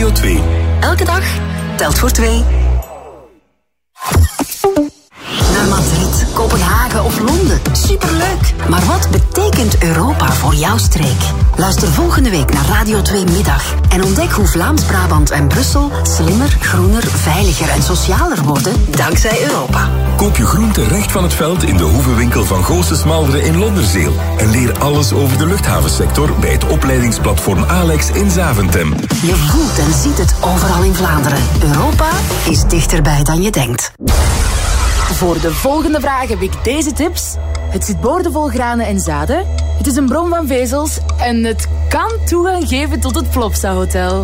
Radio 2. Elke dag telt voor 2. Naar Madrid, Kopenhagen of Londen. Superleuk. Maar wat betekent Europa voor jouw streek? Luister volgende week naar Radio 2 Middag. En ontdek hoe Vlaams-Brabant en Brussel slimmer, groener, veiliger en socialer worden dankzij Europa. Koop je groente recht van het veld in de hoevenwinkel van Goosse Smalderen in Londerzeel. En leer alles over de luchthavensector bij het opleidingsplatform Alex in Zaventem. Je voelt en ziet het overal in Vlaanderen. Europa is dichterbij dan je denkt. Voor de volgende vraag heb ik deze tips. Het zit boordevol granen en zaden. Het is een bron van vezels. En het kan toegang geven tot het Plopsa Hotel.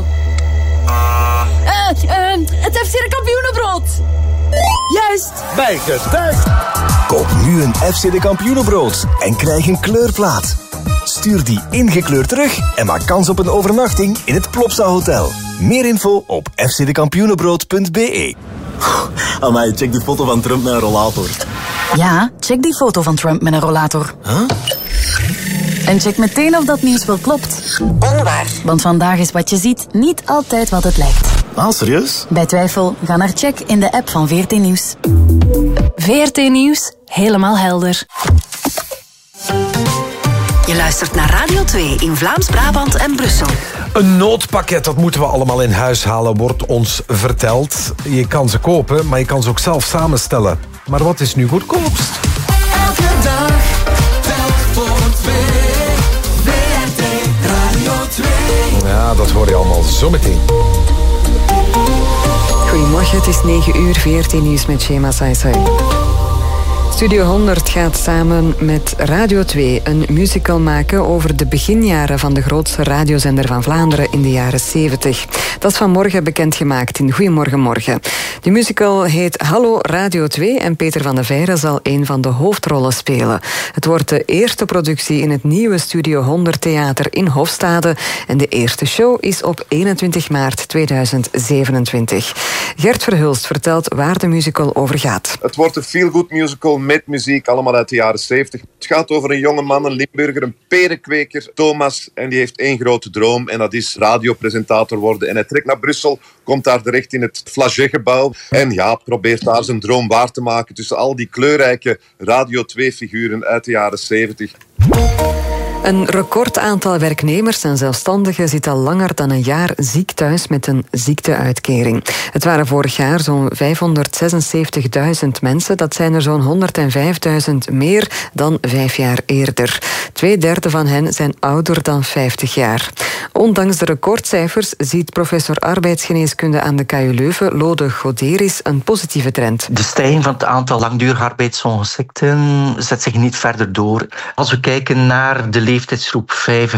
Het FC de Kampioenenbrood. Juist. Bijgetuigd. Koop nu een FC de Kampioenenbrood en krijg een kleurplaat. Stuur die ingekleurd terug en maak kans op een overnachting in het Plopsa Hotel. Meer info op fcdekampioenenbrood.be. Amai, check die foto van Trump met een rollator. Ja, check die foto van Trump met een rollator. Huh? En check meteen of dat nieuws wel klopt. Onwaar. Want vandaag is wat je ziet niet altijd wat het lijkt. Ah, serieus? Bij twijfel, ga naar check in de app van VRT Nieuws. VRT Nieuws, helemaal helder. Je luistert naar Radio 2 in Vlaams-Brabant en Brussel. Een noodpakket, dat moeten we allemaal in huis halen, wordt ons verteld. Je kan ze kopen, maar je kan ze ook zelf samenstellen. Maar wat is nu goedkoopst? Elke dag telt voor 2. VRT Radio 2. Ja, dat hoor je allemaal zo meteen. Goedemorgen, het is 9 uur, VRT Nieuws met Shema Saisai. Studio 100 gaat samen met Radio 2 een musical maken over de beginjaren van de grootste radiozender van Vlaanderen in de jaren 70. Dat is vanmorgen bekendgemaakt in Goedemorgen Morgen. De musical heet Hallo Radio 2 en Peter van de Veire zal een van de hoofdrollen spelen. Het wordt de eerste productie in het nieuwe Studio 100 Theater in Hofstade en de eerste show is op 21 maart 2027. Gert Verhulst vertelt waar de musical over gaat. Het wordt een feel-good musical met muziek, allemaal uit de jaren 70. Het gaat over een jonge man, een Limburger, een perenkweker, Thomas. En die heeft één grote droom en dat is radiopresentator worden. En hij trekt naar Brussel, komt daar terecht in het Flagey-gebouw. En ja, probeert daar zijn droom waar te maken tussen al die kleurrijke Radio 2-figuren uit de jaren 70. Een record aantal werknemers en zelfstandigen zit al langer dan een jaar ziek thuis met een ziekteuitkering. Het waren vorig jaar zo'n 576.000 mensen. Dat zijn er zo'n 105.000 meer dan 5 jaar eerder. 2/3 van hen zijn ouder dan 50 jaar. Ondanks de recordcijfers ziet professor arbeidsgeneeskunde aan de KU Leuven, Lode Goderis, een positieve trend. De stijging van het aantal langdurige arbeidsongeschikten zet zich niet verder door. Als we kijken naar de leeftijdsgroep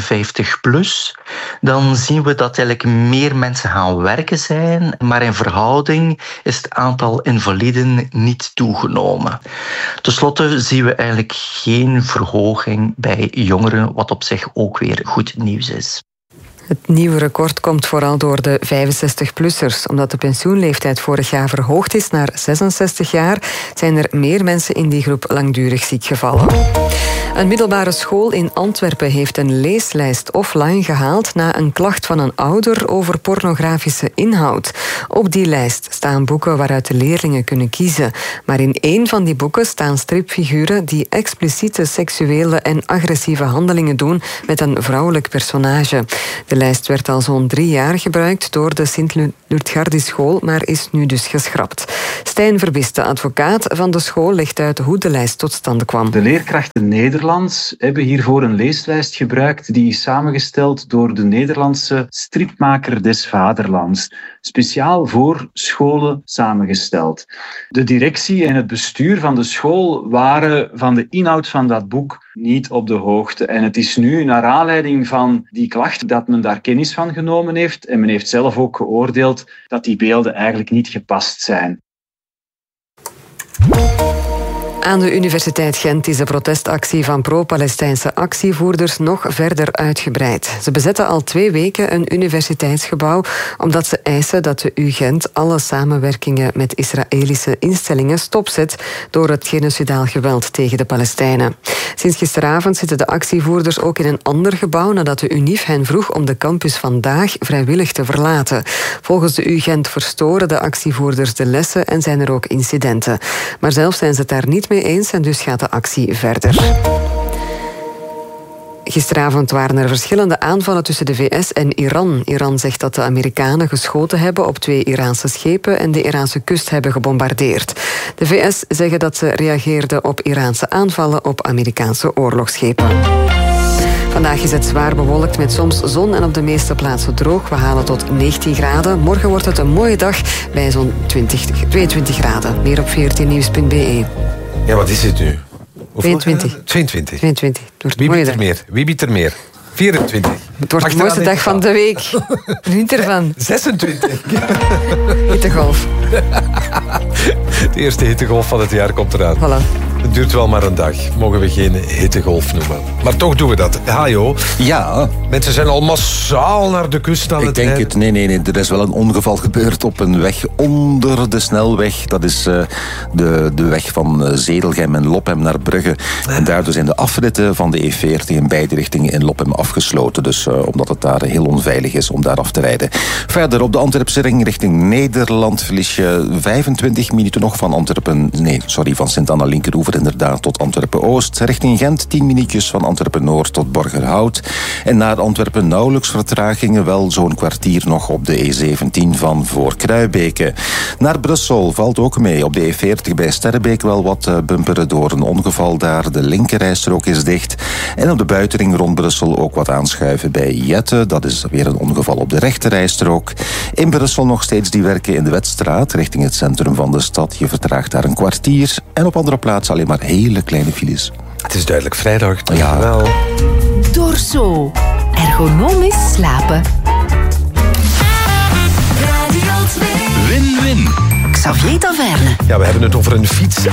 55+, dan zien we dat eigenlijk meer mensen gaan werken zijn, maar in verhouding is het aantal invaliden niet toegenomen. Ten slotte zien we eigenlijk geen verhoging bij jongeren, wat op zich ook weer goed nieuws is. Het nieuwe record komt vooral door de 65-plussers. Omdat de pensioenleeftijd vorig jaar verhoogd is naar 66 jaar, zijn er meer mensen in die groep langdurig ziek gevallen. Een middelbare school in Antwerpen heeft een leeslijst offline gehaald na een klacht van een ouder over pornografische inhoud. Op die lijst staan boeken waaruit de leerlingen kunnen kiezen. Maar in één van die boeken staan stripfiguren die expliciete seksuele en agressieve handelingen doen met een vrouwelijk personage. De lijst werd al zo'n 3 jaar gebruikt door de Sint-Lutgardischool, maar is nu dus geschrapt. Stijn Verbiste, advocaat van de school, legt uit hoe de lijst tot stand kwam. De leerkrachten Nederlands hebben hiervoor een leeslijst gebruikt die is samengesteld door de Nederlandse stripmaker des Vaderlands. Speciaal voor scholen samengesteld. De directie en het bestuur van de school waren van de inhoud van dat boek niet op de hoogte. En het is nu naar aanleiding van die klacht dat men daar kennis van genomen heeft. En men heeft zelf ook geoordeeld dat die beelden eigenlijk niet gepast zijn. Aan de Universiteit Gent is de protestactie van pro-Palestijnse actievoerders nog verder uitgebreid. Ze bezetten al 2 weken een universiteitsgebouw omdat ze eisen dat de UGent alle samenwerkingen met Israëlische instellingen stopzet door het genocidaal geweld tegen de Palestijnen. Sinds gisteravond zitten de actievoerders ook in een ander gebouw nadat de UNIF hen vroeg om de campus vandaag vrijwillig te verlaten. Volgens de UGent verstoren de actievoerders de lessen en zijn er ook incidenten. Maar zelf zijn ze het daar niet mee eens en dus gaat de actie verder. Gisteravond waren er verschillende aanvallen tussen de VS en Iran. Iran zegt dat de Amerikanen geschoten hebben op 2 Iraanse schepen en de Iraanse kust hebben gebombardeerd. De VS zeggen dat ze reageerden op Iraanse aanvallen op Amerikaanse oorlogsschepen. Vandaag is het zwaar bewolkt met soms zon en op de meeste plaatsen droog. We halen tot 19 graden. Morgen wordt het een mooie dag bij zo'n 22 graden. Meer op 14nieuws.be. Ja, wat is het nu? 22. 22. 22. Wie biedt er meer? Wie biedt er meer? 24. Het wordt de mooiste dag van de week. Geniet ervan. 26. Hittegolf. De eerste hittegolf van het jaar komt eraan. Voilà. Het duurt wel maar een dag. Mogen we geen hittegolf noemen. Maar toch doen we dat. Hajo. Ja. Mensen zijn al massaal naar de kust aan het rijden. Ik denk het. Nee. Er is wel een ongeval gebeurd op een weg onder de snelweg. Dat is de weg van Zedelgem en Lophem naar Brugge. En daardoor zijn de afritten van de E40 in beide richtingen in Lophem afgesloten. Dus omdat het daar heel onveilig is om daar af te rijden. Verder op de Antwerpse ring richting Nederland verlies je 25 minuten nog van van Sint-Anna-Linkeroever inderdaad tot Antwerpen-Oost. Richting Gent 10 minuutjes van Antwerpen-Noord tot Borgerhout. En naar Antwerpen nauwelijks vertragingen, wel zo'n kwartier nog op de E17 van voor Kruibeke. Naar Brussel valt ook mee op de E40 bij Sterrebeek wel wat bumperen door een ongeval daar. De linkerrijstrook is dicht. En op de buitenring rond Brussel ook wat aanschuiven bij Jette. Dat is weer een ongeval op de rechterrijstrook. In Brussel nog steeds die werken in de Wetstraat richting het centrum van de stad. Je vertraagt daar een kwartier. En op andere plaatsen alleen maar hele kleine files. Het is duidelijk vrijdag. Ja. Wel. Dorso. Ergonomisch slapen. Win-win. Xavier Taverne. Ja, we hebben het over een fiets